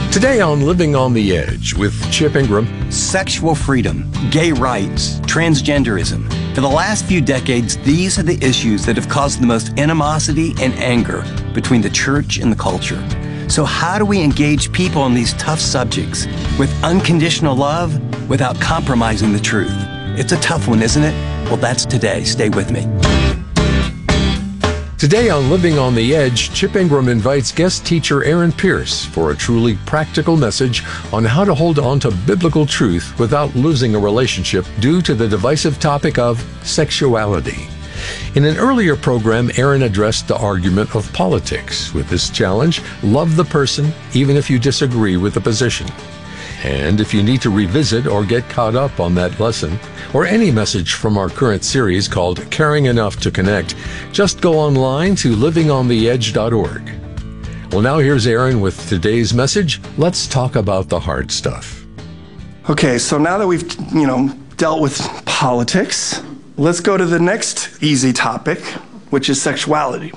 Today on Living on the Edge with Chip Ingram. Sexual freedom, gay rights, transgenderism. For the last few decades, these are the issues that have caused the most animosity and anger between the church and the culture. So how do we engage people on these tough subjects with unconditional love without compromising the truth? It's a tough one, isn't it? Well, that's today. Stay with me. Today on Living on the Edge, Chip Ingram invites guest teacher Aaron Pierce for a truly practical message on how to hold on to biblical truth without losing a relationship due to the divisive topic of sexuality. In an earlier program, Aaron addressed the argument of politics with this challenge: love the person even if you disagree with the position. And if you need to revisit or get caught up on that lesson, or any message from our current series called Caring Enough to Connect, just go online to livingontheedge.org. Well, now here's Aaron with today's message. Let's talk about the hard stuff. Okay, so now that we've, dealt with politics, let's go to the next easy topic, which is sexuality.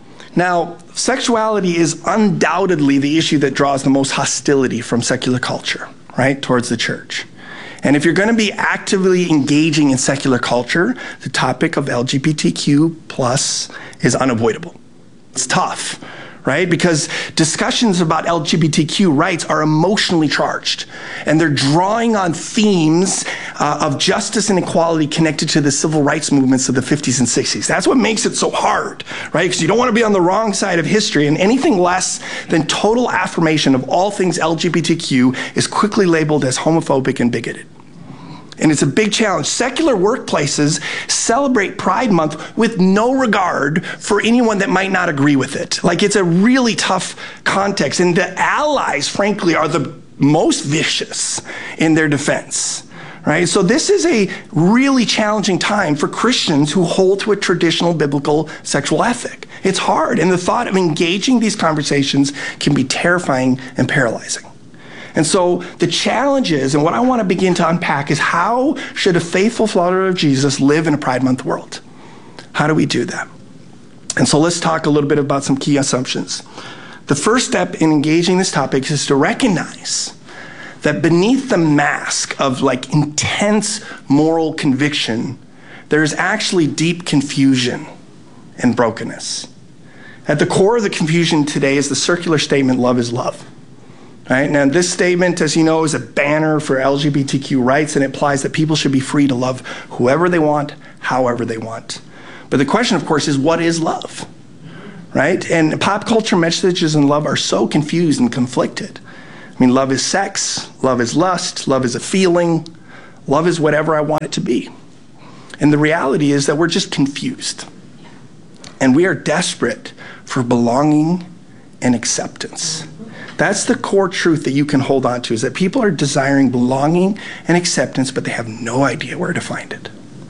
Now, sexuality is undoubtedly the issue that draws the most hostility from secular culture, right, towards the church. And if you're going to be actively engaging in secular culture, the topic of LGBTQ plus is unavoidable. It's tough, right? Because discussions about LGBTQ rights are emotionally charged, and they're drawing on themes of justice and equality connected to the civil rights movements of the 50s and 60s. That's what makes it so hard, right? Because you don't want to be on the wrong side of history, and anything less than total affirmation of all things LGBTQ is quickly labeled as homophobic and bigoted. And it's a big challenge. Secular workplaces celebrate Pride Month with no regard for anyone that might not agree with it. Like, it's a really tough context. And the allies, frankly, are the most vicious in their defense, right? So this is a really challenging time for Christians who hold to a traditional biblical sexual ethic. It's hard. And the thought of engaging these conversations can be terrifying and paralyzing. And so the challenge is, and what I want to begin to unpack is, how should a faithful follower of Jesus live in a Pride Month world? How do we do that? And so let's talk a little bit about some key assumptions. The first step in engaging this topic is to recognize that beneath the mask of intense moral conviction, there's actually deep confusion and brokenness. At the core of the confusion today is the circular statement, love is love. Right? Now, this statement, as you know, is a banner for LGBTQ rights, and it implies that people should be free to love whoever they want, however they want. But the question, of course, is, what is love? Right? And pop culture messages in love are so confused and conflicted. I mean, love is sex, love is lust, love is a feeling, love is whatever I want it to be. And the reality is that we're just confused. And we are desperate for belonging and acceptance. That's the core truth that you can hold on to, is that people are desiring belonging and acceptance, but they have no idea where to find it.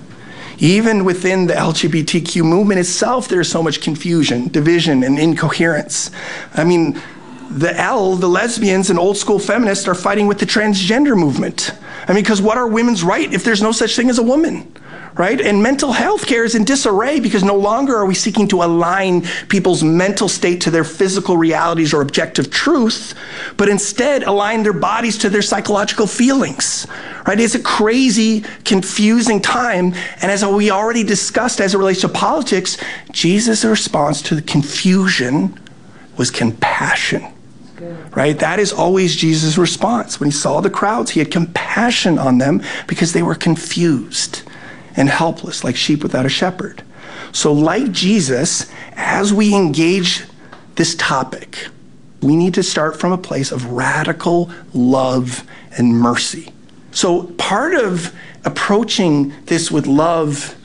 Even within the LGBTQ movement itself, there's so much confusion, division, and incoherence. I mean, the lesbians and old school feminists are fighting with the transgender movement. I mean, because what are women's rights if there's no such thing as a woman? Right? And mental health care is in disarray because no longer are we seeking to align people's mental state to their physical realities or objective truth, but instead align their bodies to their psychological feelings. Right? It's a crazy, confusing time. And as we already discussed as it relates to politics, Jesus' response to the confusion was compassion. Right? That is always Jesus' response. When he saw the crowds, he had compassion on them because they were confused and helpless, like sheep without a shepherd. So like Jesus, as we engage this topic, we need to start from a place of radical love and mercy. So part of approaching this with love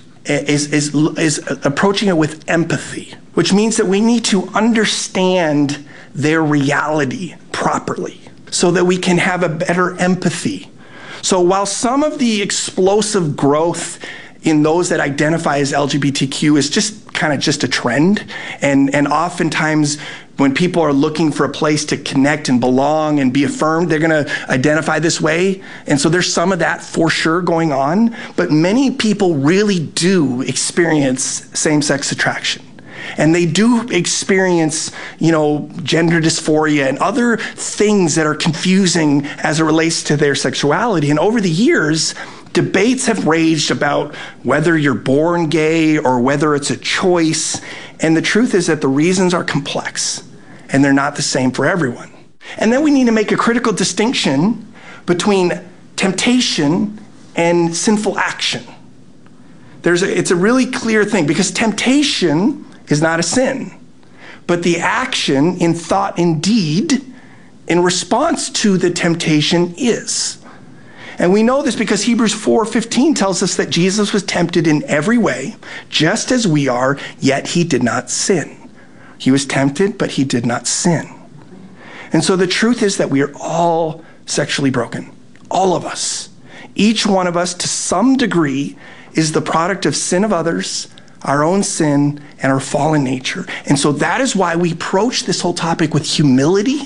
is approaching it with empathy, which means that we need to understand their reality properly so that we can have a better empathy. So while some of the explosive growth in those that identify as LGBTQ is just a trend, and oftentimes when people are looking for a place to connect and belong and be affirmed, they're going to identify this way. And so there's some of that for sure going on, but many people really do experience same-sex attraction. And they do experience, gender dysphoria and other things that are confusing as it relates to their sexuality. And over the years, debates have raged about whether you're born gay or whether it's a choice. And the truth is that the reasons are complex and they're not the same for everyone. And then we need to make a critical distinction between temptation and sinful action. It's a really clear thing, because temptation is not a sin, but the action in thought and deed in response to the temptation is. And we know this because Hebrews 4:15 tells us that Jesus was tempted in every way, just as we are, yet he did not sin. He was tempted, but he did not sin. And so the truth is that we are all sexually broken, all of us. Each one of us, to some degree, is the product of sin of others, our own sin, and our fallen nature. And so that is why we approach this whole topic with humility,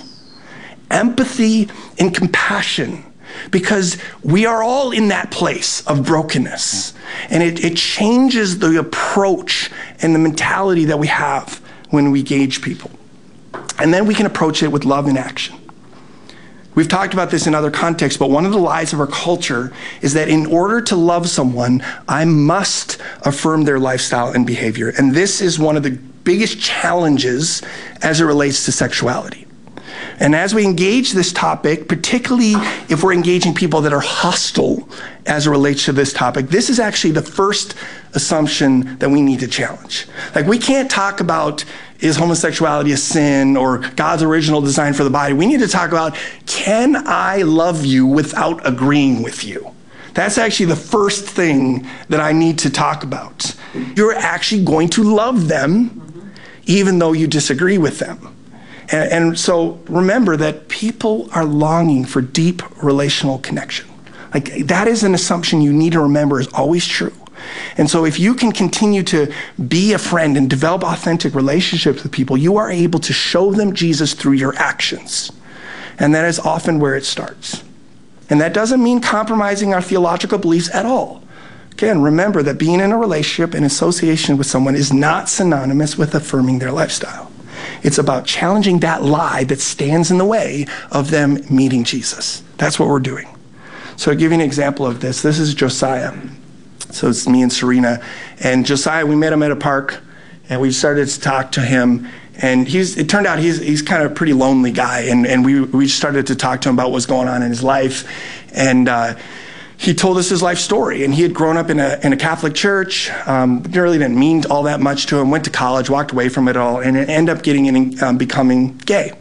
empathy, and compassion, because we are all in that place of brokenness. And it changes the approach and the mentality that we have when we gauge people. And then we can approach it with love in action. We've talked about this in other contexts, but one of the lies of our culture is that in order to love someone, I must affirm their lifestyle and behavior. And this is one of the biggest challenges as it relates to sexuality. And as we engage this topic, particularly if we're engaging people that are hostile as it relates to this topic, this is actually the first assumption that we need to challenge. Like, we can't talk about, is homosexuality a sin or God's original design for the body? We need to talk about, can I love you without agreeing with you? That's actually the first thing that I need to talk about. You're actually going to love them even though you disagree with them. And so remember that people are longing for deep relational connection. Like, that is an assumption you need to remember is always true. And so if you can continue to be a friend and develop authentic relationships with people, you are able to show them Jesus through your actions. And that is often where it starts. And that doesn't mean compromising our theological beliefs at all. Again, remember that being in a relationship and association with someone is not synonymous with affirming their lifestyle. It's about challenging that lie that stands in the way of them meeting Jesus. That's what we're doing. So I'll give you an example of this. This is Josiah. So it's me and Serena. And Josiah, we met him at a park, and we started to talk to him. And it turned out he's kind of a pretty lonely guy. And we started to talk to him about what's going on in his life. And he told us his life story. And he had grown up in a Catholic church. Really didn't mean all that much to him. Went to college, walked away from it all, and ended up becoming gay.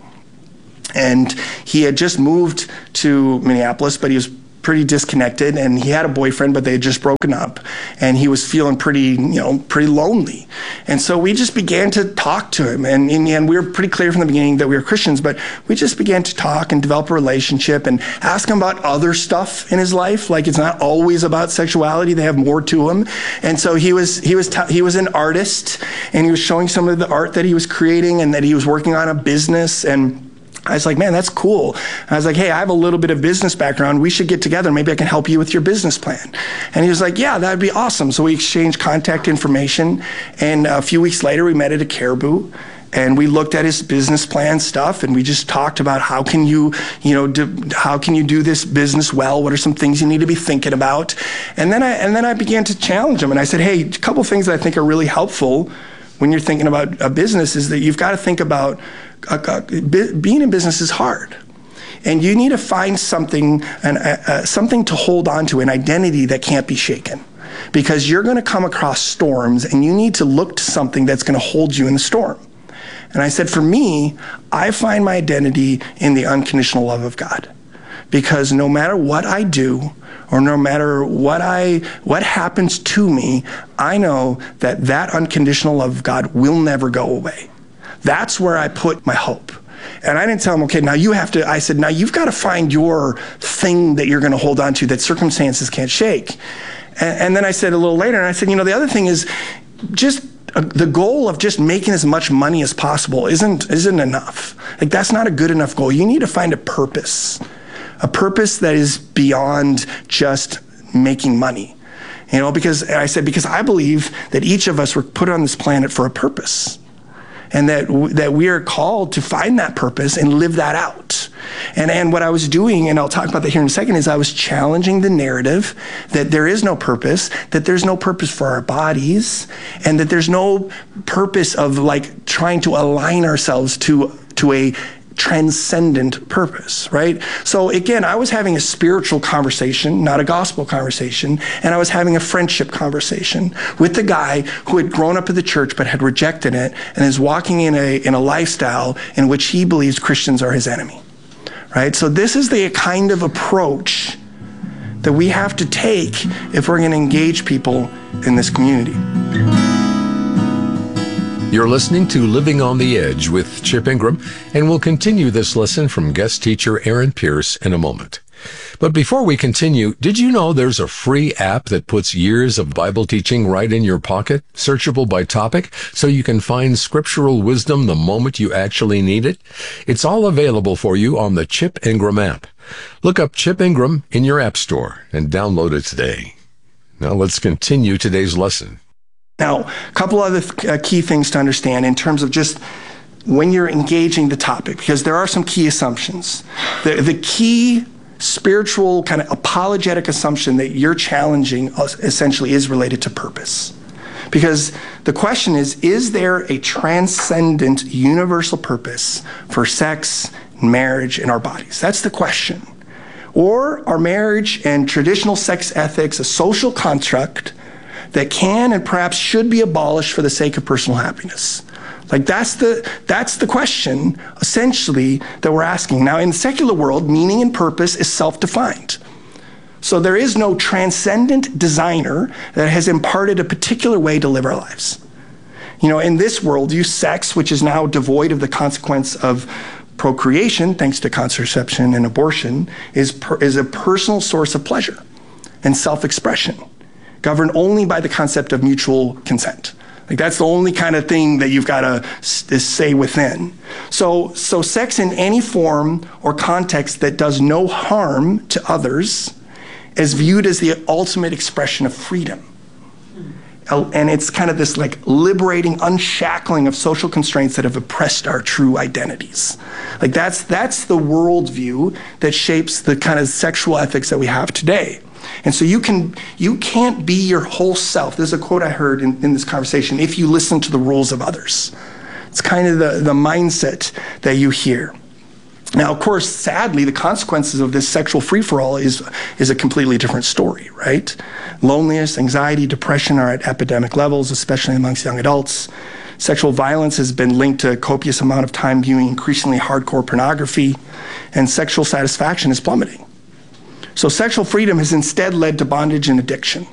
And he had just moved to Minneapolis, but he was pretty disconnected, and he had a boyfriend, but they had just broken up, and he was feeling pretty lonely. And so we just began to talk to him, and we were pretty clear from the beginning that we were Christians, but we just began to talk and develop a relationship and ask him about other stuff in his life. Like, it's not always about sexuality; they have more to him. And so he was an artist, and he was showing some of the art that he was creating, and that he was working on a business. And I was like, man, that's cool. I was like, hey, I have a little bit of business background. We should get together. Maybe I can help you with your business plan. And he was like, yeah, that'd be awesome. So we exchanged contact information. And a few weeks later, we met at a Caribou. And we looked at his business plan stuff, and we just talked about how can you do this business well? What are some things you need to be thinking about? And then I began to challenge him. And I said, hey, a couple things that I think are really helpful when you're thinking about a business is that you've got to think about being in business is hard. And you need to find something to hold on to, an identity that can't be shaken. Because you're going to come across storms, and you need to look to something that's going to hold you in the storm. And I said, for me, I find my identity in the unconditional love of God. Because no matter what I do, or no matter what happens to me, I know that unconditional love of God will never go away. That's where I put my hope. And I didn't tell him, okay, I said, now you've got to find your thing that you're going to hold on to that circumstances can't shake. And then I said a little later, and I said, the other thing is just the goal of just making as much money as possible isn't enough. Like, that's not a good enough goal. You need to find a purpose that is beyond just making money. Because I believe that each of us were put on this planet for a purpose. and that we are called to find that purpose and live that out. And what I was doing, and I'll talk about that here in a second, is I was challenging the narrative that there is no purpose, that there's no purpose for our bodies, and that there's no purpose of like trying to align ourselves to a transcendent purpose, right? So again, I was having a spiritual conversation, not a gospel conversation, and I was having a friendship conversation with the guy who had grown up in the church but had rejected it and is walking in a lifestyle in which he believes Christians are his enemy, right? So this is the kind of approach that we have to take if we're going to engage people in this community. You're listening to Living on the Edge with Chip Ingram, and we'll continue this lesson from guest teacher Aaron Pierce in a moment. But before we continue, did you know there's a free app that puts years of Bible teaching right in your pocket, searchable by topic, so you can find scriptural wisdom the moment you actually need it? It's all available for you on the Chip Ingram app. Look up Chip Ingram in your app store and download it today. Now let's continue today's lesson. Now, a couple other key things to understand in terms of just when you're engaging the topic, because there are some key assumptions. The key spiritual kind of apologetic assumption that you're challenging essentially is related to purpose. Because the question is there a transcendent universal purpose for sex, marriage, and our bodies? That's the question. Or are marriage and traditional sex ethics a social construct that can and perhaps should be abolished for the sake of personal happiness? Like that's the question, essentially, that we're asking. Now, in the secular world, meaning and purpose is self-defined. So there is no transcendent designer that has imparted a particular way to live our lives. You know, in this worldview, sex, which is now devoid of the consequence of procreation, thanks to contraception and abortion, is a personal source of pleasure and self-expression, governed only by the concept of mutual consent. Like that's the only kind of thing that you've got to say within. So sex in any form or context that does no harm to others is viewed as the ultimate expression of freedom. And it's kind of this like liberating unshackling of social constraints that have oppressed our true identities. Like that's the worldview that shapes the kind of sexual ethics that we have today. And so you can't be your whole self. There's a quote I heard in this conversation, if you listen to the rules of others. It's kind of the mindset that you hear. Now, of course, sadly, the consequences of this sexual free-for-all is a completely different story, right? Loneliness, anxiety, depression are at epidemic levels, especially amongst young adults. Sexual violence has been linked to a copious amount of time viewing increasingly hardcore pornography, and sexual satisfaction is plummeting. So sexual freedom has instead led to bondage and addiction.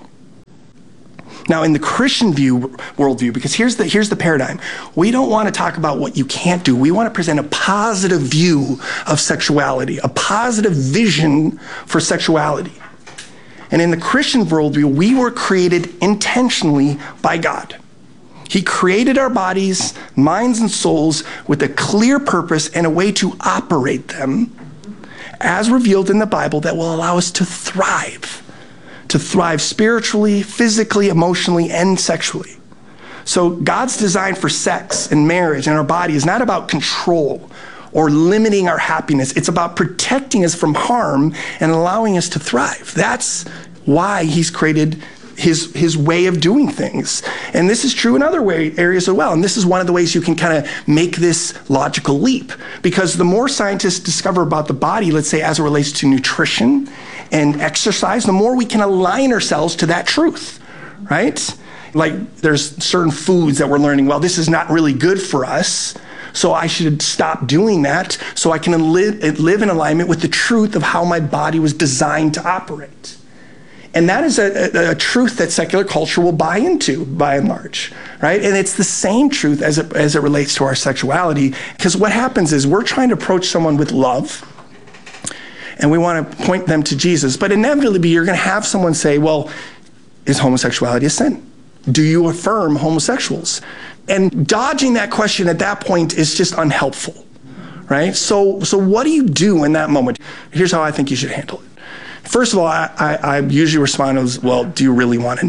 Now, in the Christian worldview, because here's the paradigm, we don't want to talk about what you can't do. We want to present a positive view of sexuality, a positive vision for sexuality. And in the Christian worldview, we were created intentionally by God. He created our bodies, minds, and souls with a clear purpose and a way to operate them, as revealed in the Bible, that will allow us to thrive spiritually, physically, emotionally, and sexually. So God's design for sex and marriage and our body is not about control or limiting our happiness. It's about protecting us from harm and allowing us to thrive. That's why he's created his way of doing things. And this is true in other areas as well. And this is one of the ways you can kind of make this logical leap. Because the more scientists discover about the body, let's say as it relates to nutrition and exercise, the more we can align ourselves to that truth, right? Like there's certain foods that we're learning, well, this is not really good for us, so I should stop doing that so I can live in alignment with the truth of how my body was designed to operate. And that is a truth that secular culture will buy into, by and large, right? And it's the same truth as it relates to our sexuality, because what happens is we're trying to approach someone with love, and we want to point them to Jesus. But inevitably, you're going to have someone say, well, is homosexuality a sin? Do you affirm homosexuals? And dodging that question at that point is just unhelpful, right? So what do you do in that moment? Here's how I think you should handle it. First of all, I usually respond as, well, do you really want to know?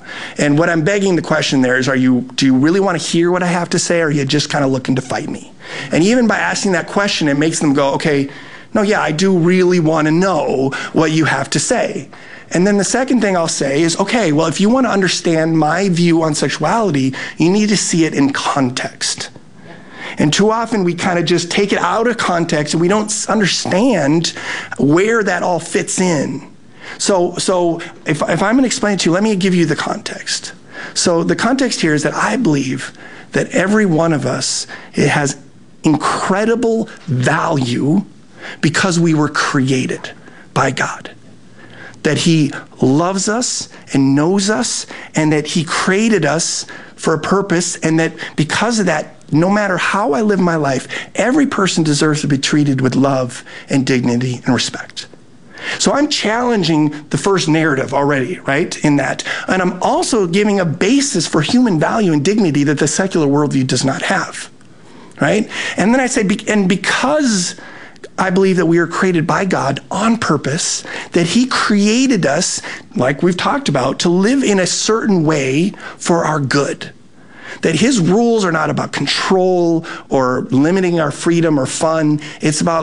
And what I'm begging the question there is, do you really want to hear what I have to say, or are you just kind of looking to fight me? And even by asking that question, it makes them go, okay, no, yeah, I do really want to know what you have to say. And then the second thing I'll say is, okay, well, if you want to understand my view on sexuality, you need to see it in context. And too often we kind of just take it out of context and we don't understand where that all fits in. So if I'm going to explain it to you, let me give you the context. So the context here is that I believe that every one of us, it has incredible value because we were created by God. That he loves us and knows us, and that he created us for a purpose, and that because of that, no matter how I live my life, every person deserves to be treated with love and dignity and respect. So I'm challenging the first narrative already, right, in that. And I'm also giving a basis for human value and dignity that the secular worldview does not have, right? And then I say, and because I believe that we are created by God on purpose, that he created us, like we've talked about, to live in a certain way for our good. That his rules are not about control or limiting our freedom or fun. It's about,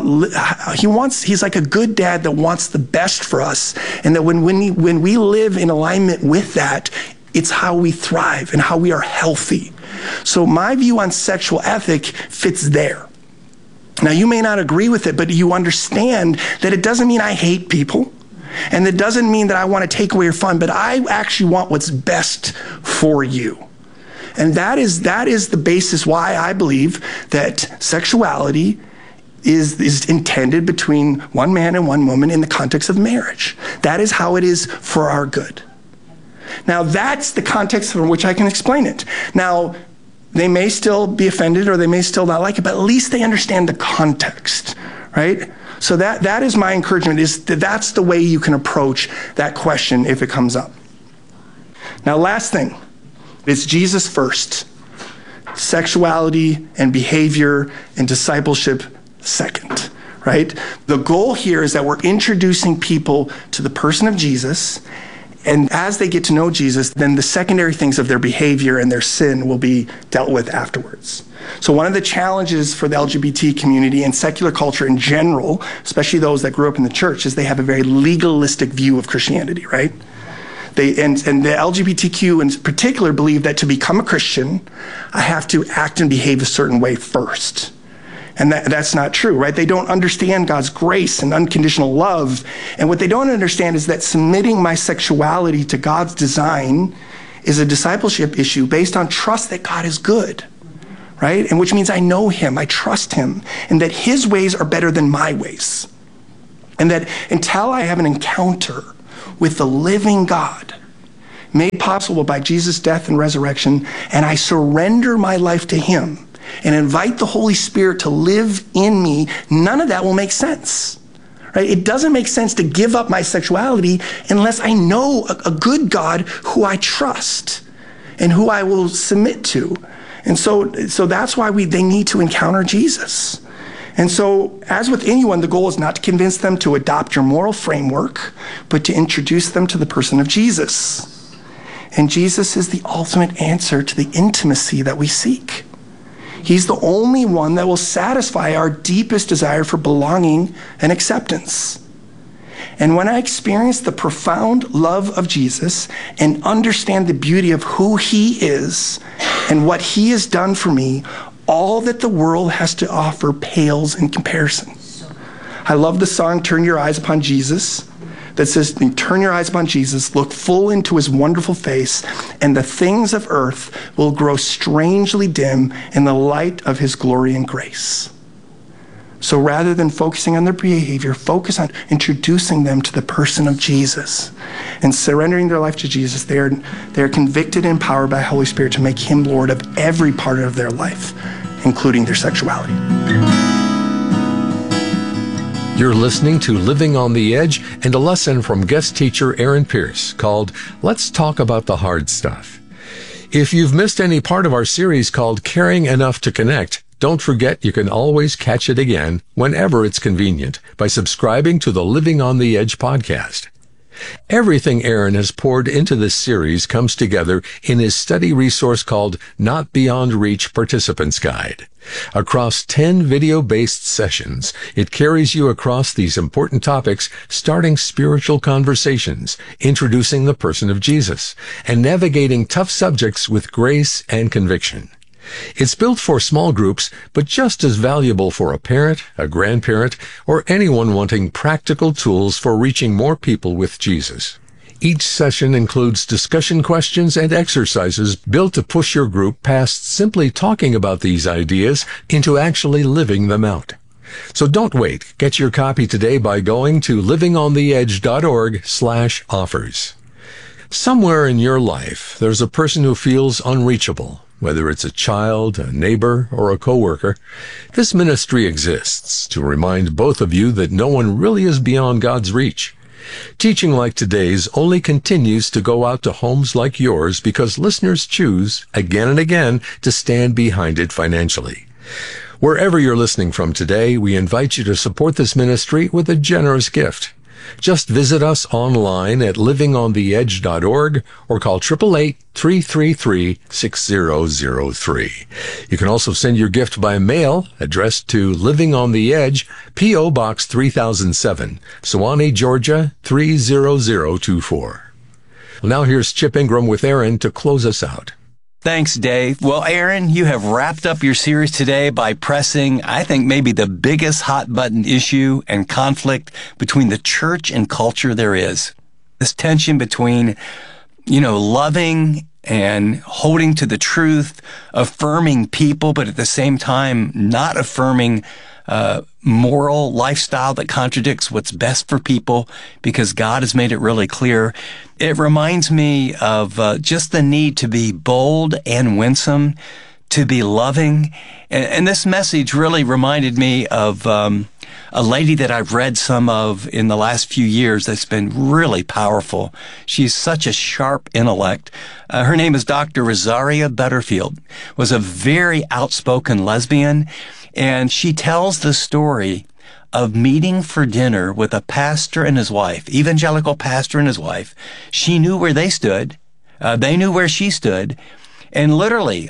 he's like a good dad that wants the best for us. And that when we live in alignment with that, it's how we thrive and how we are healthy. So my view on sexual ethic fits there. Now, you may not agree with it, but you understand that it doesn't mean I hate people. And it doesn't mean that I want to take away your fun, but I actually want what's best for you. And that is the basis why I believe that sexuality is intended between one man and one woman in the context of marriage. That is how it is for our good. Now, that's the context from which I can explain it. Now, they may still be offended or they may still not like it, but at least they understand the context, right? So that is my encouragement, is that's the way you can approach that question if it comes up. Now, last thing, it's Jesus first. Sexuality and behavior and discipleship second, right? The goal here is that we're introducing people to the person of Jesus, and as they get to know Jesus, then the secondary things of their behavior and their sin will be dealt with afterwards. So one of the challenges for the LGBT community and secular culture in general, especially those that grew up in the church, is they have a very legalistic view of Christianity, right? And the LGBTQ in particular believe that to become a Christian, I have to act and behave a certain way first. And that's not true, right? They don't understand God's grace and unconditional love. And what they don't understand is that submitting my sexuality to God's design is a discipleship issue based on trust that God is good, right? And which means I know him, I trust him, and that his ways are better than my ways. And that until I have an encounter with the living God, made possible by Jesus' death and resurrection, and I surrender my life to him, and invite the Holy Spirit to live in me, none of that will make sense, right? It doesn't make sense to give up my sexuality unless I know a good God who I trust and who I will submit to. And so that's why they need to encounter Jesus. And so, as with anyone, the goal is not to convince them to adopt your moral framework, but to introduce them to the person of Jesus. And Jesus is the ultimate answer to the intimacy that we seek. He's the only one that will satisfy our deepest desire for belonging and acceptance. And when I experience the profound love of Jesus and understand the beauty of who he is and what he has done for me, all that the world has to offer pales in comparison. I love the song, Turn Your Eyes Upon Jesus, that says, turn your eyes upon Jesus, look full into his wonderful face, and the things of earth will grow strangely dim in the light of his glory and grace. So rather than focusing on their behavior, focus on introducing them to the person of Jesus and surrendering their life to Jesus. They are convicted and empowered by the Holy Spirit to make him Lord of every part of their life, including their sexuality. You're listening to Living on the Edge and a lesson from guest teacher Aaron Pierce called Let's Talk About the Hard Stuff. If you've missed any part of our series called Caring Enough to Connect, don't forget you can always catch it again whenever it's convenient by subscribing to the Living on the Edge podcast. Everything Aaron has poured into this series comes together in his study resource called Not Beyond Reach Participants Guide. Across 10 video-based sessions, it carries you across these important topics, starting spiritual conversations, introducing the person of Jesus, and navigating tough subjects with grace and conviction. It's built for small groups, but just as valuable for a parent, a grandparent, or anyone wanting practical tools for reaching more people with Jesus. Each session includes discussion questions and exercises built to push your group past simply talking about these ideas into actually living them out. So don't wait. Get your copy today by going to livingontheedge.org/offers. Somewhere in your life, there's a person who feels unreachable. Whether it's a child, a neighbor, or a coworker, this ministry exists to remind both of you that no one really is beyond God's reach. Teaching like today's only continues to go out to homes like yours because listeners choose, again and again, to stand behind it financially. Wherever you're listening from today, we invite you to support this ministry with a generous gift. Just visit us online at livingontheedge.org or call 888-333-6003. You can also send your gift by mail addressed to Living on the Edge, P.O. Box 3007, Sewanee, Georgia 30024. Well, now here's Chip Ingram with Aaron to close us out. Thanks, Dave. Well, Aaron, you have wrapped up your series today by pressing, I think, maybe the biggest hot-button issue and conflict between the church and culture there is. This tension between, loving and holding to the truth, affirming people, but at the same time not affirming moral lifestyle that contradicts what's best for people because God has made it really clear. It reminds me of just the need to be bold and winsome, to be loving. And this message really reminded me of a lady that I've read some of in the last few years that's been really powerful. She's such a sharp intellect. Her name is Dr. Rosaria Butterfield, was a very outspoken lesbian. And she tells the story of meeting for dinner with a pastor and his wife, evangelical pastor and his wife. She knew where they stood. They knew where she stood. And literally,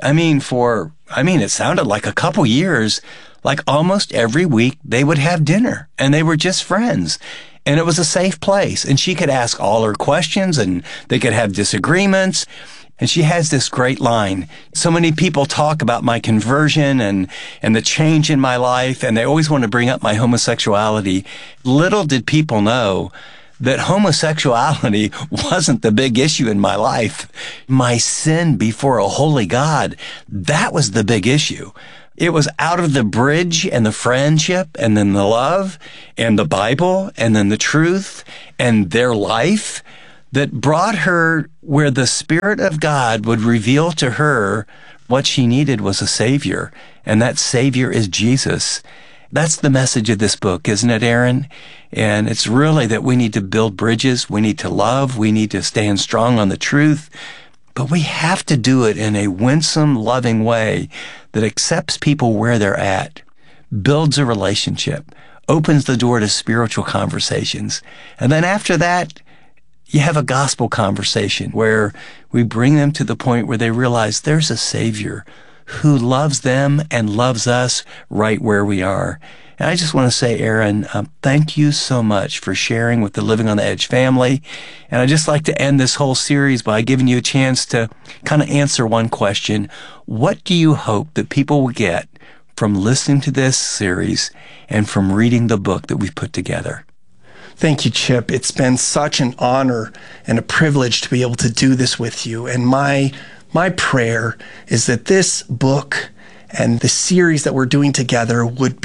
it sounded like a couple years, like almost every week they would have dinner and they were just friends. And it was a safe place. And she could ask all her questions and they could have disagreements. And she has this great line. So many people talk about my conversion and the change in my life, and they always want to bring up my homosexuality. Little did people know that homosexuality wasn't the big issue in my life. My sin before a holy God, that was the big issue. It was out of the bridge and the friendship and then the love and the Bible and then the truth and their life that brought her where the Spirit of God would reveal to her what she needed was a Savior, and that Savior is Jesus. That's the message of this book, isn't it, Aaron? And it's really that we need to build bridges, we need to love, we need to stand strong on the truth, but we have to do it in a winsome, loving way that accepts people where they're at, builds a relationship, opens the door to spiritual conversations, and then after that, you have a gospel conversation where we bring them to the point where they realize there's a Savior who loves them and loves us right where we are. And I just want to say, Aaron, thank you so much for sharing with the Living on the Edge family. And I'd just like to end this whole series by giving you a chance to kind of answer one question. What do you hope that people will get from listening to this series and from reading the book that we've put together? Thank you, Chip. It's been such an honor and a privilege to be able to do this with you. And my prayer is that this book and the series that we're doing together would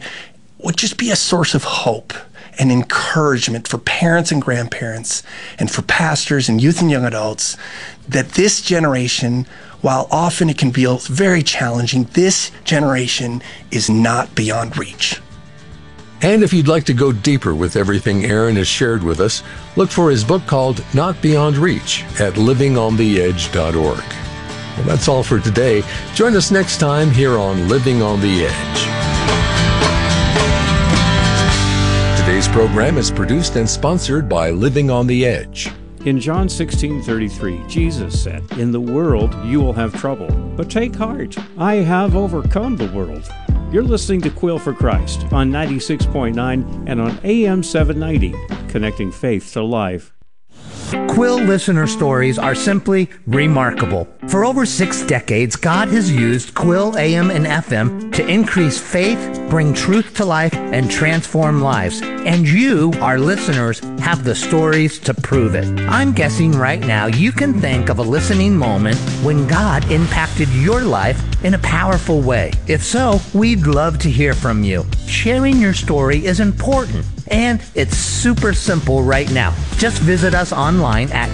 just be a source of hope and encouragement for parents and grandparents and for pastors and youth and young adults, that this generation, while often it can be very challenging, this generation is not beyond reach. And if you'd like to go deeper with everything Aaron has shared with us, look for his book called Not Beyond Reach at livingontheedge.org. Well, that's all for today. Join us next time here on Living on the Edge. Today's program is produced and sponsored by Living on the Edge. In John 16:33, Jesus said, "In the world you will have trouble, but take heart. I have overcome the world." You're listening to Quill for Christ on 96.9 and on AM 790, connecting faith to life. Quill listener stories are simply remarkable. For over 6 decades, God has used Quill AM and FM to increase faith, bring truth to life, and transform lives. And you, our listeners, have the stories to prove it. I'm guessing right now you can think of a listening moment when God impacted your life in a powerful way. If so, we'd love to hear from you. Sharing your story is important. And it's super simple right now. Just visit us online at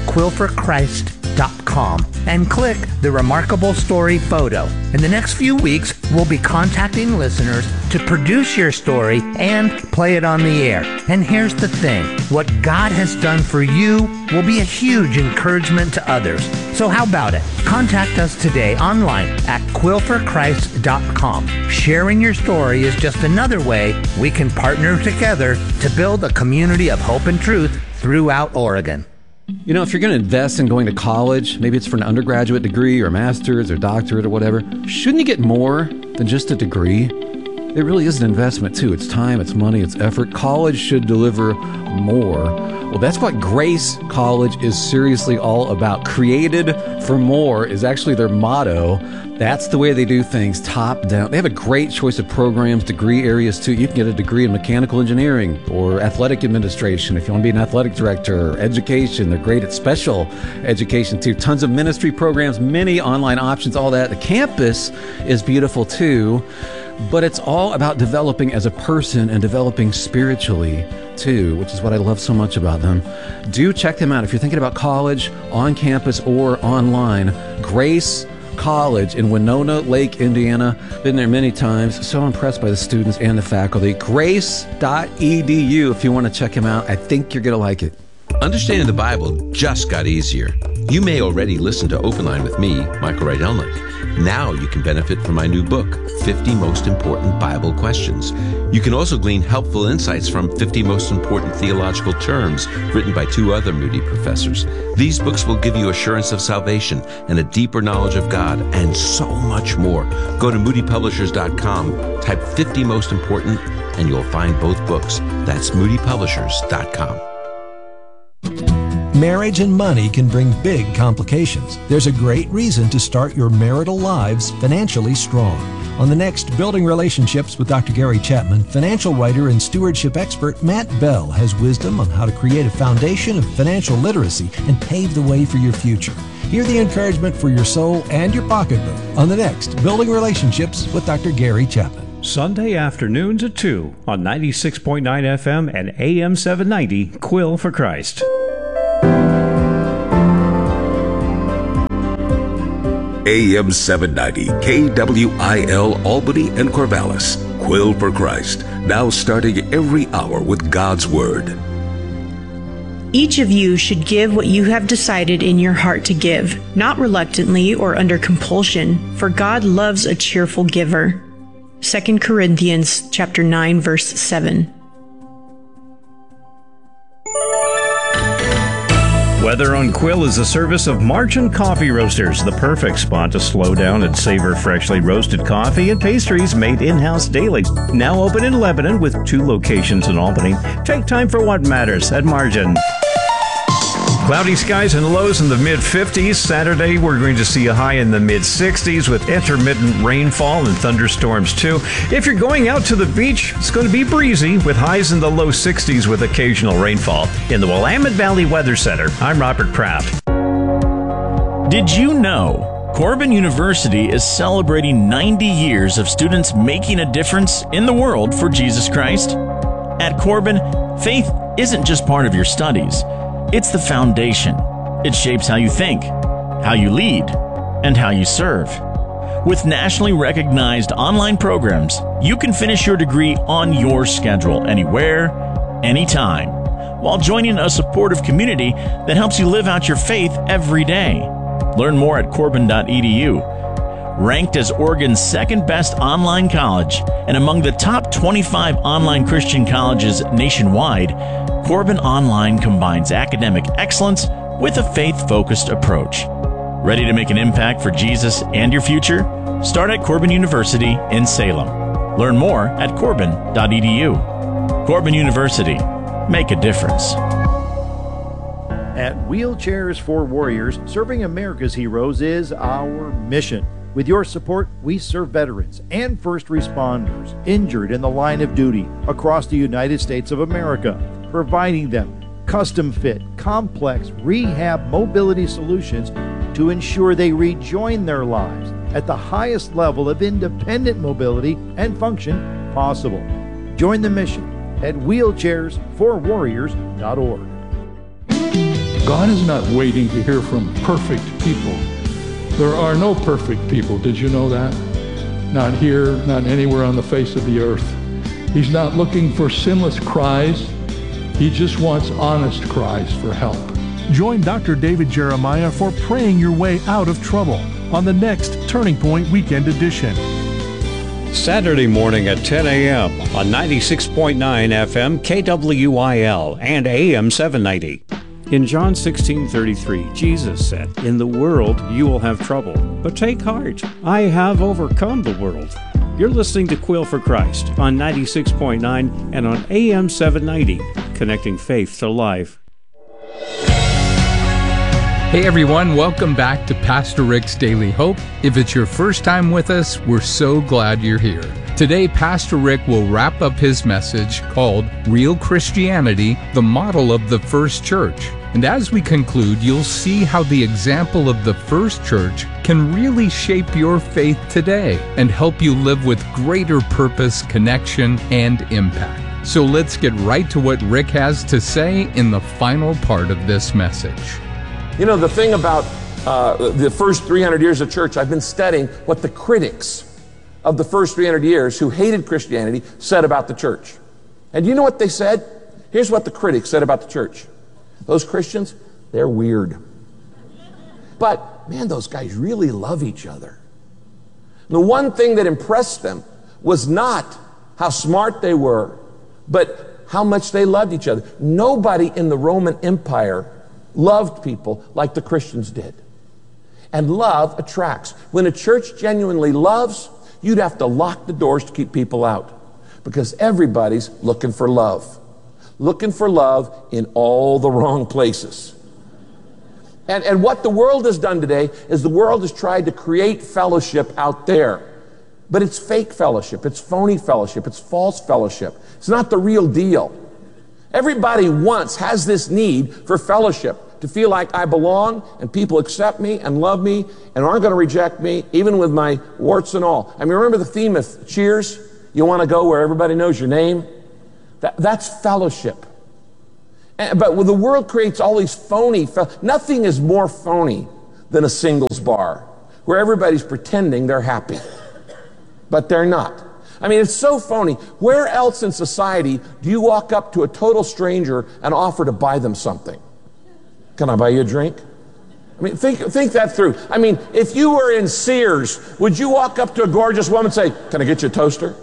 quillforchrist.com and click the Remarkable Story photo. In the next few weeks, we'll be contacting listeners to produce your story and play it on the air. And here's the thing, what God has done for you will be a huge encouragement to others. So how about it? Contact us today online at quillforchrist.com. Sharing your story is just another way we can partner together to build a community of hope and truth throughout Oregon. You know, if you're going to invest in going to college, maybe it's for an undergraduate degree or master's or doctorate or whatever, shouldn't you get more than just a degree? It really is an investment too. It's time, it's money, it's effort. College should deliver more. Well, that's what Grace College is seriously all about. Created for more is actually their motto. That's the way they do things, top down. They have a great choice of programs, degree areas too. You can get a degree in mechanical engineering or athletic administration if you want to be an athletic director, or education. They're great at special education too. Tons of ministry programs, many online options, all that. The campus is beautiful too. But it's all about developing as a person and developing spiritually too, which is what I love so much about them. Do check them out if you're thinking about college, on campus or online. Grace College in Winona Lake, Indiana. Been there many times. So impressed by the students and the faculty. Grace.edu if you want to check them out. I think you're going to like it. Understanding the Bible just got easier. You may already listen to Open Line with me, Michael Rydelnik. Now you can benefit from my new book, 50 Most Important Bible Questions. You can also glean helpful insights from 50 Most Important Theological Terms, written by 2 other Moody professors. These books will give you assurance of salvation and a deeper knowledge of God, and so much more. Go to moodypublishers.com, type 50 Most Important, and you'll find both books. That's moodypublishers.com. Marriage and money can bring big complications. There's a great reason to start your marital lives financially strong. On the next Building Relationships with Dr. Gary Chapman, financial writer and stewardship expert Matt Bell has wisdom on how to create a foundation of financial literacy and pave the way for your future. Hear the encouragement for your soul and your pocketbook on the next Building Relationships with Dr. Gary Chapman. Sunday afternoons at 2 on 96.9 FM and AM 790, Quill for Christ. AM 790, KWIL, Albany and Corvallis. Quill for Christ, now starting every hour with God's Word. Each of you should give what you have decided in your heart to give, not reluctantly or under compulsion, for God loves a cheerful giver. 2 Corinthians chapter 9, verse 7. Weather on Quill is a service of Marchant Coffee Roasters, the perfect spot to slow down and savor freshly roasted coffee and pastries made in-house daily. Now open in Lebanon with 2 locations in Albany. Take time for what matters at Marchant. Cloudy skies and lows in the mid-50s. Saturday, we're going to see a high in the mid-60s with intermittent rainfall and thunderstorms too. If you're going out to the beach, it's going to be breezy with highs in the low 60s with occasional rainfall. In the Willamette Valley Weather Center, I'm Robert Kraft. Did you know Corbin University is celebrating 90 years of students making a difference in the world for Jesus Christ? At Corbin, faith isn't just part of your studies. It's the foundation. It shapes how you think, how you lead, and how you serve. With nationally recognized online programs, you can finish your degree on your schedule, anywhere, anytime, while joining a supportive community that helps you live out your faith every day. Learn more at corbin.edu. Ranked as Oregon's second best online college and among the top 25 online Christian colleges nationwide, Corbin Online combines academic excellence with a faith-focused approach. Ready to make an impact for Jesus and your future? Start at Corbin University in Salem. Learn more at corbin.edu. Corbin University. Make a difference. At Wheelchairs for Warriors, serving America's heroes is our mission. With your support, we serve veterans and first responders injured in the line of duty across the United States of America, providing them custom-fit, complex rehab mobility solutions to ensure they rejoin their lives at the highest level of independent mobility and function possible. Join the mission at wheelchairsforwarriors.org. God is not waiting to hear from perfect people. There are no perfect people. Did you know that? Not here, not anywhere on the face of the earth. He's not looking for sinless cries. He just wants honest cries for help. Join Dr. David Jeremiah for Praying Your Way Out of Trouble on the next Turning Point Weekend Edition. Saturday morning at 10 a.m. on 96.9 FM KWIL and AM 790. In John 16:33, Jesus said, "In the world you will have trouble, but take heart, I have overcome the world." You're listening to Quill for Christ on 96.9 and on AM 790, connecting faith to life. Hey everyone, welcome back to Pastor Rick's Daily Hope. If it's your first time with us, we're so glad you're here. Today, Pastor Rick will wrap up his message called Real Christianity, the Model of the First Church. And as we conclude, you'll see how the example of the first church can really shape your faith today and help you live with greater purpose, connection, and impact. So let's get right to what Rick has to say in the final part of this message. You know, the thing about the first 300 years of church, I've been studying what the critics of the first 300 years who hated Christianity said about the church. And you know what they said? Here's what the critics said about the church. Those Christians, they're weird. But, man, those guys really love each other. And the one thing that impressed them was not how smart they were, but how much they loved each other. Nobody in the Roman Empire loved people like the Christians did. And love attracts. When a church genuinely loves, you'd have to lock the doors to keep people out, because everybody's looking for love. Looking for love in all the wrong places. And what the world has done today is the world has tried to create fellowship out there. But it's fake fellowship, it's phony fellowship, it's false fellowship. It's not the real deal. Everybody has this need for fellowship, to feel like I belong and people accept me and love me and aren't going to reject me, even with my warts and all. I mean, remember the theme of Cheers? You want to go where everybody knows your name? That's fellowship. But when the world creates all these phony, nothing is more phony than a singles bar, where everybody's pretending they're happy, but they're not. I mean, it's so phony. Where else in society do you walk up to a total stranger and offer to buy them something? Can I buy you a drink? I mean, think that through. I mean, if you were in Sears, would you walk up to a gorgeous woman and say, "Can I get you a toaster?"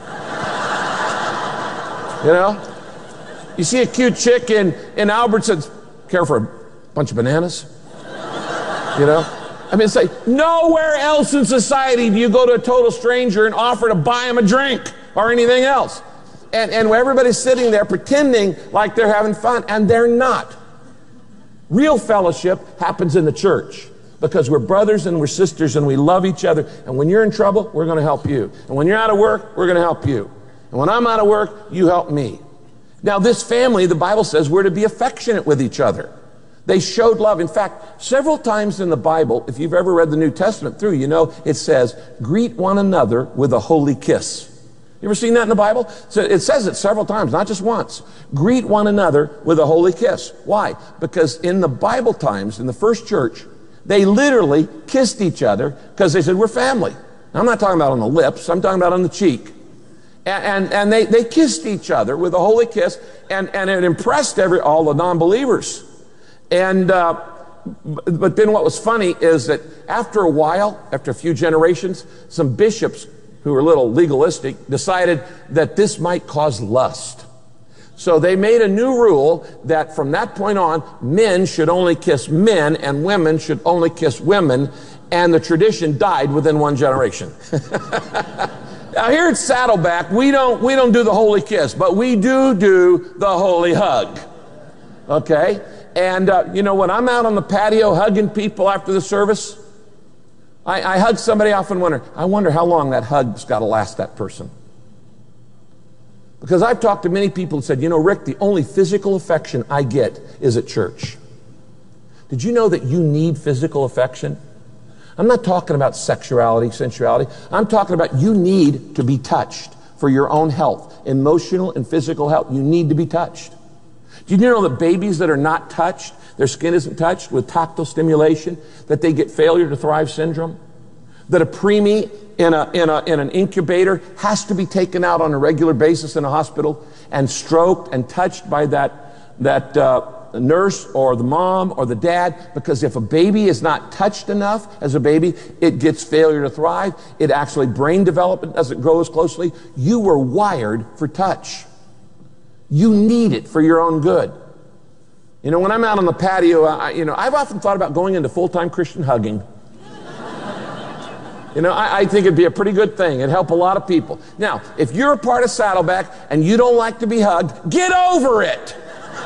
You know? You see a cute chick in Albertsons, care for a bunch of bananas? You know? I mean, it's like, nowhere else in society do you go to a total stranger and offer to buy him a drink or anything else. And everybody's sitting there pretending like they're having fun, and they're not. Real fellowship happens in the church, because we're brothers and we're sisters and we love each other. And when you're in trouble, we're going to help you. And when you're out of work, we're going to help you. And when I'm out of work, you help me. Now, this family, the Bible says, we're to be affectionate with each other. They showed love. In fact, several times in the Bible, if you've ever read the New Testament through, you know it says, greet one another with a holy kiss. You ever seen that in the Bible? So it says it several times, not just once. Greet one another with a holy kiss. Why? Because in the Bible times, in the first church, they literally kissed each other because they said, we're family. Now, I'm not talking about on the lips, I'm talking about on the cheek. And they kissed each other with a holy kiss, and it impressed all the non-believers. And but then what was funny is that after a while, after a few generations, some bishops who were a little legalistic decided that this might cause lust. So they made a new rule that from that point on, men should only kiss men and women should only kiss women, and the tradition died within one generation. Now here at Saddleback, we don't do the holy kiss, but we do the holy hug. Okay? And when I'm out on the patio hugging people after the service, I hug somebody, I often wonder how long that hug's got to last that person. Because I've talked to many people who said, Rick, the only physical affection I get is at church. Did you know that you need physical affection? I'm not talking about sexuality, sensuality. I'm talking about you need to be touched for your own health, emotional and physical health. You need to be touched. Do you know that babies that are not touched, their skin isn't touched with tactile stimulation, that they get failure to thrive syndrome? That a preemie in an incubator has to be taken out on a regular basis in a hospital and stroked and touched by that nurse or the mom or the dad, because if a baby is not touched enough as a baby, it gets failure to thrive. It actually, brain development doesn't grow as closely. You were wired for touch. You need it for your own good. When I'm out on the patio, I've often thought about going into full-time Christian hugging. I think it'd be a pretty good thing. It'd help a lot of people. Now, if you're a part of Saddleback and you don't like to be hugged, get over it.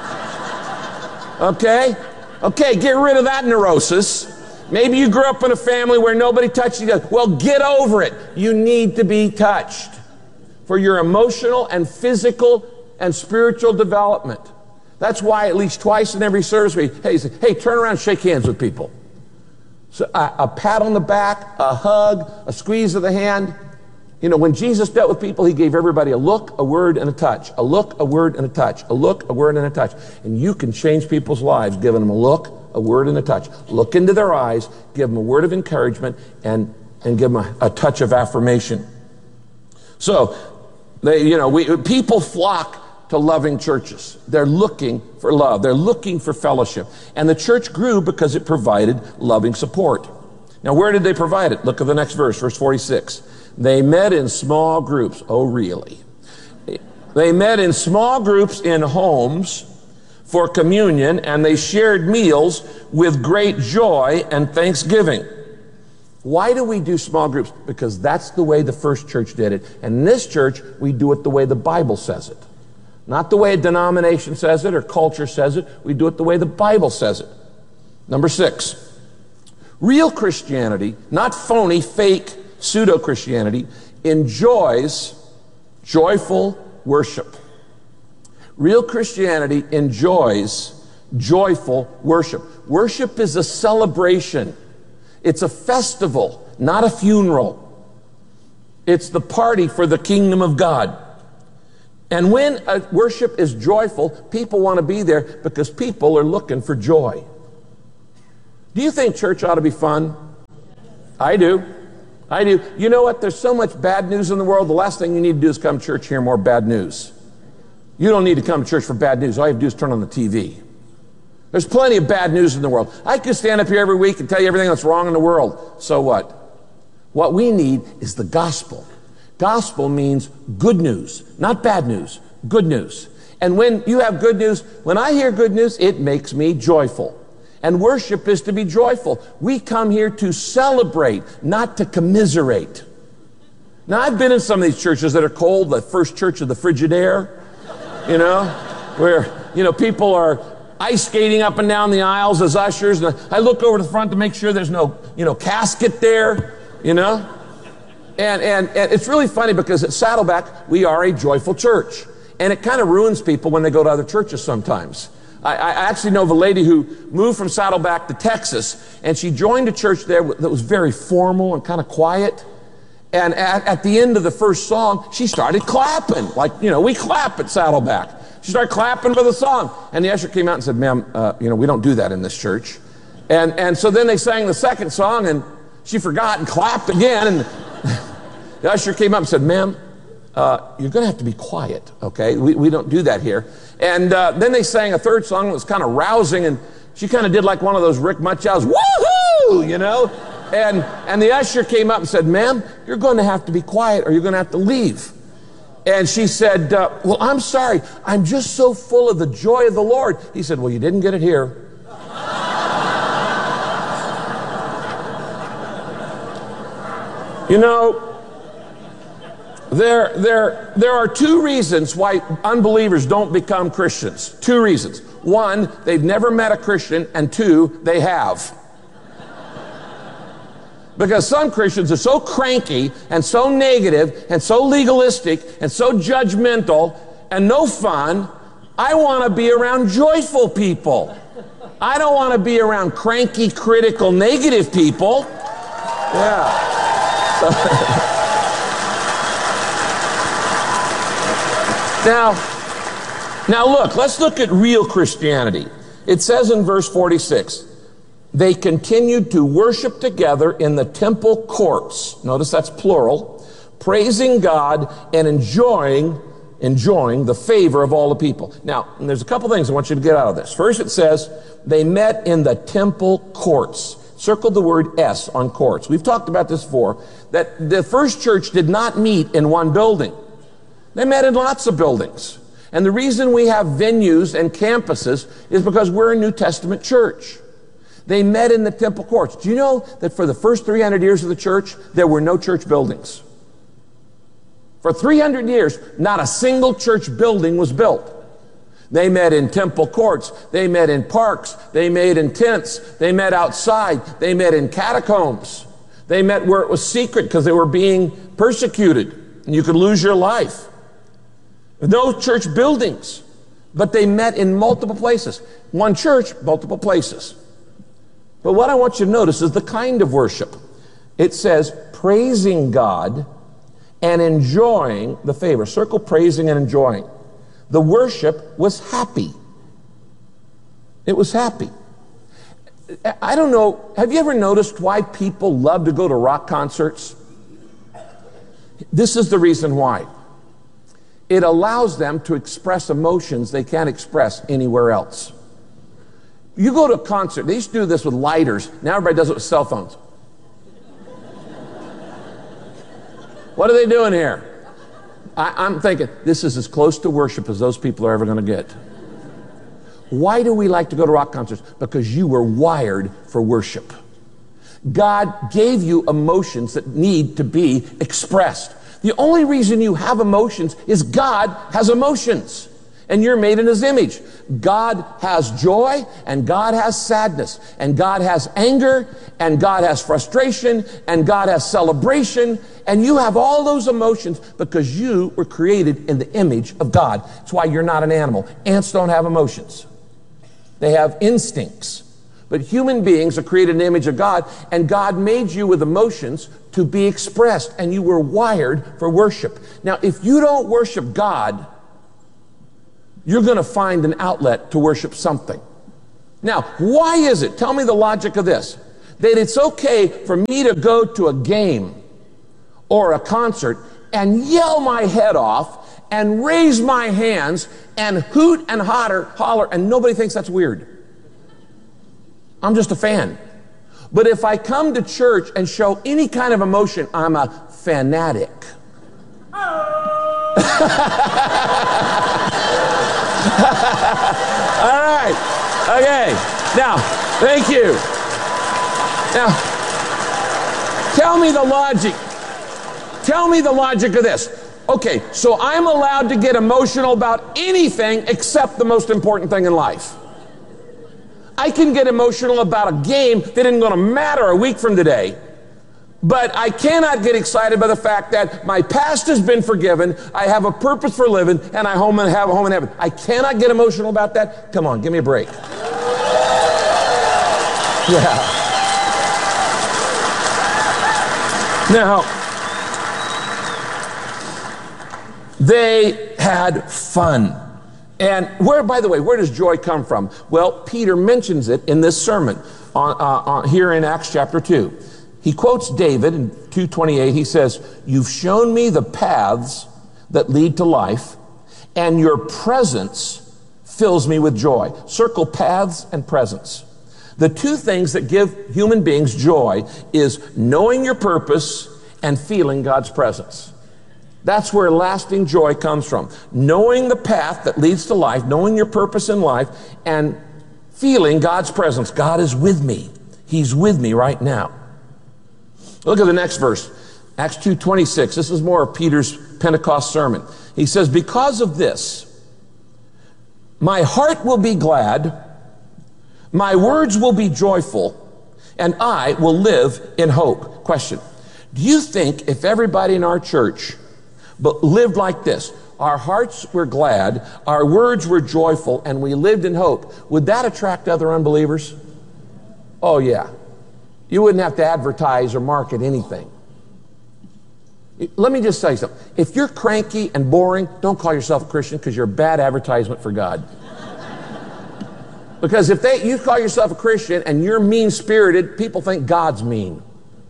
Okay? Okay, get rid of that neurosis. Maybe you grew up in a family where nobody touched you. Well, get over it. You need to be touched for your emotional and physical and spiritual development. That's why at least twice in every service hey, turn around and shake hands with people. So a pat on the back, a hug, a squeeze of the hand. When Jesus dealt with people, he gave everybody a look, a word, and a touch. A look, a word, and a touch. A look, a word, and a touch. And you can change people's lives giving them a look, a word, and a touch. Look into their eyes, give them a word of encouragement, and give them a touch of affirmation. So, people flock to loving churches. They're looking for love. They're looking for fellowship. And the church grew because it provided loving support. Now, where did they provide it? Look at the next verse, verse 46. They met in small groups. Oh, really? They met in small groups in homes for communion, and they shared meals with great joy and thanksgiving. Why do we do small groups? Because that's the way the first church did it. And in this church, we do it the way the Bible says it. Not the way a denomination says it or culture says it. We do it the way the Bible says it. Number 6, real Christianity, not phony, fake, pseudo-Christianity, enjoys joyful worship. Real Christianity enjoys joyful worship. Worship is a celebration. It's a festival, not a funeral. It's the party for the kingdom of God. And when worship is joyful, people want to be there because people are looking for joy. Do you think church ought to be fun? I do. I do. You know what? There's so much bad news in the world. The last thing you need to do is come to church, hear more bad news. You don't need to come to church for bad news. All you have to do is turn on the TV. There's plenty of bad news in the world. I could stand up here every week and tell you everything that's wrong in the world. So what? What we need is the gospel. Gospel means good news, not bad news, good news. And when you have good news, when I hear good news, it makes me joyful. And worship is to be joyful. We come here to celebrate, not to commiserate. Now, I've been in some of these churches that are cold, the first church of the Frigidaire, where, people are ice skating up and down the aisles as ushers. And I look over to the front to make sure there's no, casket there, And it's really funny because at Saddleback, we are a joyful church. And it kind of ruins people when they go to other churches sometimes. I actually know of a lady who moved from Saddleback to Texas, and she joined a church there that was very formal and kind of quiet. And at the end of the first song, she started clapping. Like, we clap at Saddleback. She started clapping for the song. And the usher came out and said, ma'am, we don't do that in this church. And so then they sang the second song, and she forgot and clapped again. And the usher came up and said, ma'am, you're going to have to be quiet, okay? We don't do that here. And then they sang a third song that was kind of rousing, and she kind of did like one of those Rick Mutchow's, woohoo, you know? And the usher came up and said, ma'am, you're going to have to be quiet or you're going to have to leave. And she said, well, I'm sorry. I'm just so full of the joy of the Lord. He said, well, you didn't get it here. You know, there are two reasons why unbelievers don't become Christians. Two reasons. One, they've never met a Christian, and two, they have. Because some Christians are so cranky and so negative and so legalistic and so judgmental and no fun. I want to be around joyful people. I don't want to be around cranky, critical, negative people. Yeah. Now look, let's look at real Christianity. It says in verse 46, they continued to worship together in the temple courts. Notice that's plural. Praising God and enjoying the favor of all the people. Now, there's a couple things I want you to get out of this. First, it says they met in the temple courts. Circle the word S on courts. We've talked about this before, that the first church did not meet in one building. They met in lots of buildings. And the reason we have venues and campuses is because we're a New Testament church. They met in the temple courts. Do you know that for the first 300 years of the church, there were no church buildings? For 300 years, not a single church building was built. They met in temple courts. They met in parks. They met in tents. They met outside. They met in catacombs. They met where it was secret because they were being persecuted and you could lose your life. No church buildings, but they met in multiple places. One church, multiple places. But what I want you to notice is the kind of worship. It says praising God and enjoying the favor. Circle praising and enjoying. The worship was happy. It was happy. I don't know, have you ever noticed why people love to go to rock concerts? This is the reason why. It allows them to express emotions they can't express anywhere else. You go to a concert, they used to do this with lighters. Now everybody does it with cell phones. What are they doing here? I'm thinking, this is as close to worship as those people are ever going to get. Why do we like to go to rock concerts? Because you were wired for worship. God gave you emotions that need to be expressed. The only reason you have emotions is God has emotions. And you're made in His image. God has joy, and God has sadness, and God has anger, and God has frustration, and God has celebration, and you have all those emotions because you were created in the image of God. That's why you're not an animal. Ants don't have emotions. They have instincts. But human beings are created in the image of God, and God made you with emotions to be expressed, and you were wired for worship. Now, if you don't worship God, you're going to find an outlet to worship something. Now, why is it? Tell me the logic of this. That it's okay for me to go to a game or a concert and yell my head off and raise my hands and hoot and holler, and nobody thinks that's weird. I'm just a fan. But if I come to church and show any kind of emotion, I'm a fanatic. All right. Okay. Now, thank you. Now, tell me the logic. Tell me the logic of this. Okay, so I'm allowed to get emotional about anything except the most important thing in life. I can get emotional about a game that isn't going to matter a week from today. But I cannot get excited by the fact that my past has been forgiven, I have a purpose for living, and I have a home in heaven. I cannot get emotional about that. Come on, give me a break. Yeah. Now, they had fun. And by the way, where does joy come from? Well, Peter mentions it in this sermon here in Acts chapter 2. He quotes David in 2:28. He says, "You've shown me the paths that lead to life, and your presence fills me with joy. Circle paths and presence. The two things that give human beings joy is knowing your purpose and feeling God's presence. That's where lasting joy comes from. Knowing the path that leads to life, knowing your purpose in life, and feeling God's presence. God is with me. He's with me right now. Look at the next verse. Acts 2:26. This is more of Peter's Pentecost sermon. He says, because of this, my heart will be glad, my words will be joyful, and I will live in hope. Question. Do you think if everybody in our church lived like this, our hearts were glad, our words were joyful, and we lived in hope, would that attract other unbelievers? Oh yeah. You wouldn't have to advertise or market anything. Let me just say something. If you're cranky and boring, don't call yourself a Christian, because you're a bad advertisement for God. Because if you call yourself a Christian and you're mean-spirited, people think God's mean.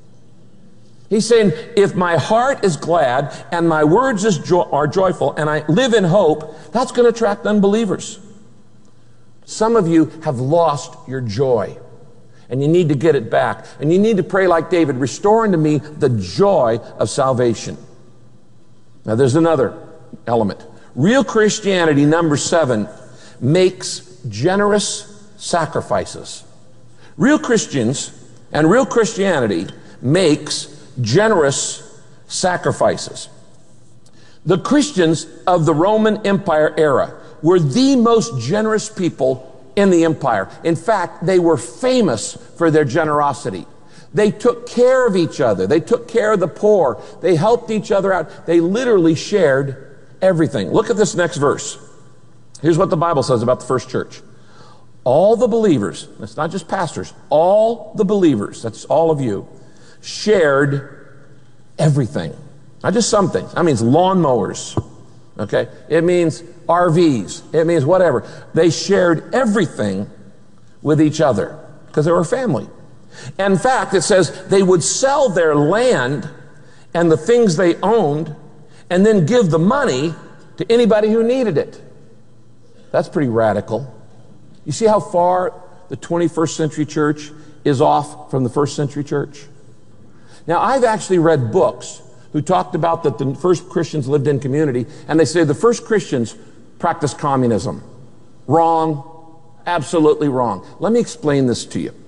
He's saying, if my heart is glad and my words are joyful and I live in hope, that's going to attract unbelievers. Some of you have lost your joy, and you need to get it back. And you need to pray like David, restore unto me the joy of salvation. Now there's another element. Real Christianity, number 7, makes generous sacrifices. Real Christians and real Christianity makes generous sacrifices. The Christians of the Roman Empire era were the most generous people in the empire. In fact, they were famous for their generosity. They took care of each other. They took care of the poor. They helped each other out. They literally shared everything. Look at this next verse. Here's what the Bible says about the first church. All the believers, it's not just pastors, all the believers, that's all of you, shared everything. Not just some things. That means lawnmowers. Okay? It means RVs. It means whatever. They shared everything with each other because they were a family. And in fact, it says they would sell their land and the things they owned and then give the money to anybody who needed it. That's pretty radical. You see how far the 21st century church is off from the first century church? Now, I've actually read books who talked about that the first Christians lived in community, and they say the first Christians practiced communism. Wrong. Absolutely wrong. Let me explain this to you.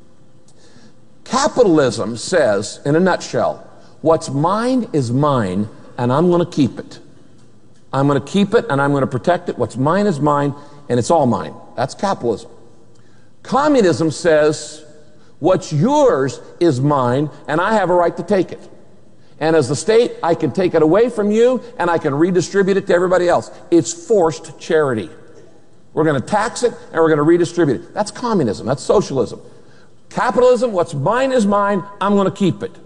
Capitalism says, in a nutshell, what's mine is mine, and I'm going to keep it. I'm going to keep it, and I'm going to protect it. What's mine is mine, and it's all mine. That's capitalism. Communism says, what's yours is mine, and I have a right to take it. And as the state, I can take it away from you, and I can redistribute it to everybody else. It's forced charity. We're going to tax it, and we're going to redistribute it. That's communism. That's socialism. Capitalism, what's mine is mine, I'm going to keep it.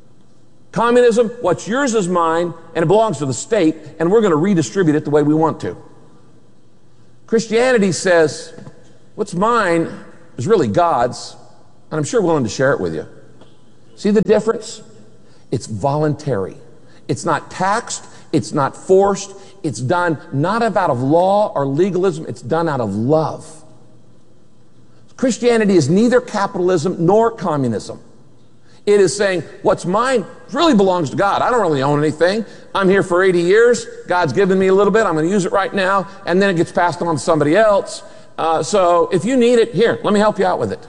Communism, what's yours is mine, and it belongs to the state, and we're going to redistribute it the way we want to. Christianity says, what's mine is really God's, and I'm sure willing to share it with you. See the difference? It's voluntary. It's not taxed. It's not forced. It's done not out of law or legalism. It's done out of love. Christianity is neither capitalism nor communism. It is saying, what's mine really belongs to God. I don't really own anything. I'm here for 80 years. God's given me a little bit. I'm going to use it right now. And then it gets passed on to somebody else. So if you need it, here, let me help you out with it.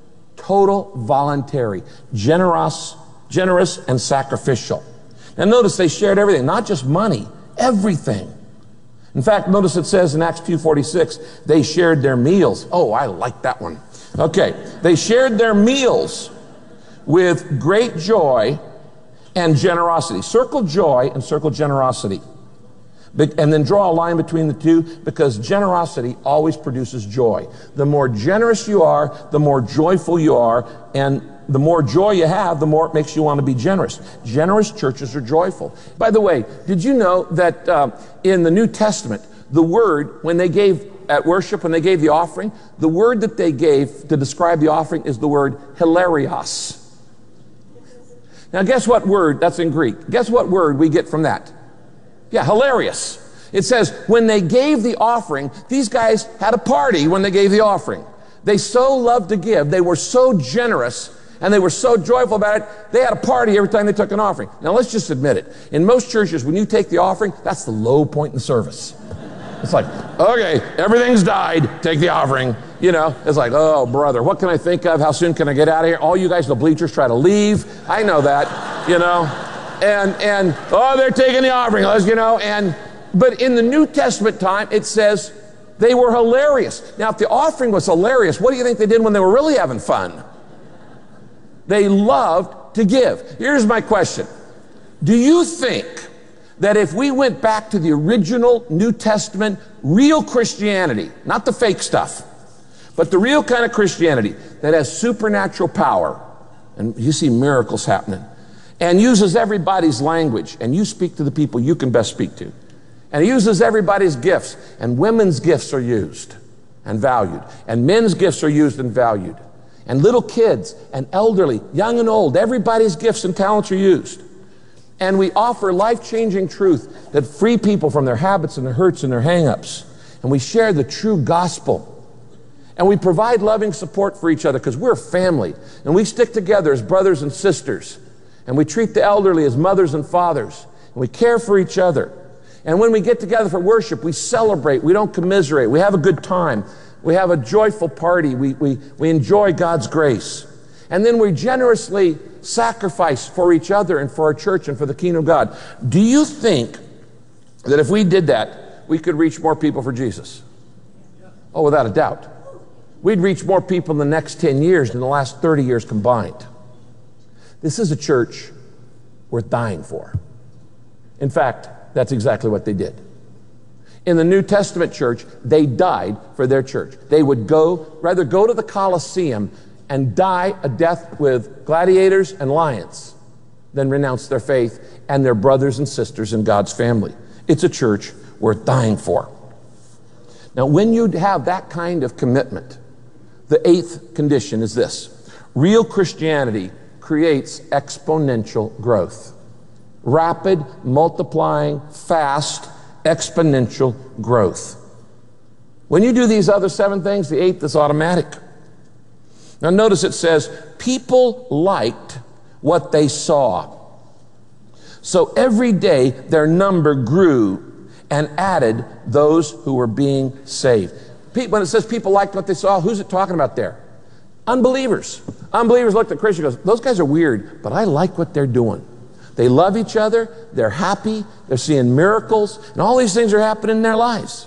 Total voluntary, generous and sacrificial. Now notice they shared everything, not just money, everything. In fact, notice it says in Acts 2:46, they shared their meals. Oh, I like that one. Okay, they shared their meals with great joy and generosity. Circle joy and circle generosity. And then draw a line between the two, because generosity always produces joy. The more generous you are, the more joyful you are, and the more joy you have, the more it makes you want to be generous. Generous churches are joyful. By the way, did you know that in the New Testament, the word, when they gave at worship, when they gave the offering, the word that they gave to describe the offering is the word hilarios. Now guess what word, that's in Greek, guess what word we get from that? Yeah, hilarious. It says, when they gave the offering, these guys had a party when they gave the offering. They so loved to give. They were so generous, and they were so joyful about it. They had a party every time they took an offering. Now, let's just admit it. In most churches, when you take the offering, that's the low point in the service. It's like, okay, everything's died. Take the offering. You know, it's like, oh, brother, what can I think of? How soon can I get out of here? All you guys in the bleachers try to leave. I know that, you know. And oh, they're taking the offering, you know. But in the New Testament time, it says they were hilarious. Now, if the offering was hilarious, what do you think they did when they were really having fun? They loved to give. Here's my question. Do you think that if we went back to the original New Testament, real Christianity, not the fake stuff, but the real kind of Christianity that has supernatural power, and you see miracles happening, and uses everybody's language, and you speak to the people you can best speak to, and it uses everybody's gifts, and women's gifts are used and valued, and men's gifts are used and valued, and little kids and elderly, young and old, everybody's gifts and talents are used. And we offer life-changing truth that free people from their habits and their hurts and their hang-ups. And we share the true gospel. And we provide loving support for each other because we're a family. And we stick together as brothers and sisters. And we treat the elderly as mothers and fathers. And we care for each other. And when we get together for worship, we celebrate. We don't commiserate. We have a good time. We have a joyful party. We enjoy God's grace. And then we generously sacrifice for each other and for our church and for the kingdom of God. Do you think that if we did that, we could reach more people for Jesus? Oh, without a doubt. We'd reach more people in the next 10 years than the last 30 years combined. This is a church worth dying for. In fact, that's exactly what they did. In the New Testament church, they died for their church. They would rather go to the Colosseum and die a death with gladiators and lions than renounce their faith and their brothers and sisters in God's family. It's a church worth dying for. Now, when you have that kind of commitment, the eighth condition is this. Real Christianity creates exponential growth. Rapid, multiplying, fast, exponential growth. When you do these other 7 things, the eighth is automatic. Now notice it says, people liked what they saw. So every day their number grew and added those who were being saved. When it says people liked what they saw, who's it talking about there? Unbelievers. Unbelievers looked at Christians and goes, those guys are weird, but I like what they're doing. They love each other, they're happy, they're seeing miracles, and all these things are happening in their lives.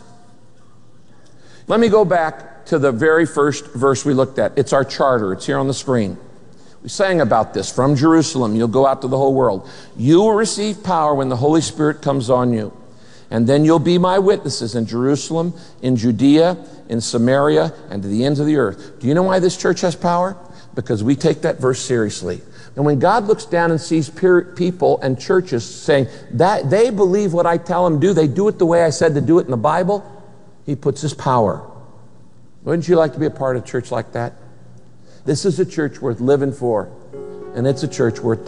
Let me go back to the very first verse we looked at. It's our charter. It's here on the screen. We sang about this. From Jerusalem, you'll go out to the whole world. You will receive power when the Holy Spirit comes on you. And then you'll be my witnesses in Jerusalem, in Judea, in Samaria, and to the ends of the earth. Do you know why this church has power? Because we take that verse seriously. And when God looks down and sees people and churches saying that they believe what I tell them do, they do it the way I said to do it in the Bible, he puts his power. Wouldn't you like to be a part of a church like that? This is a church worth living for, and it's a church worth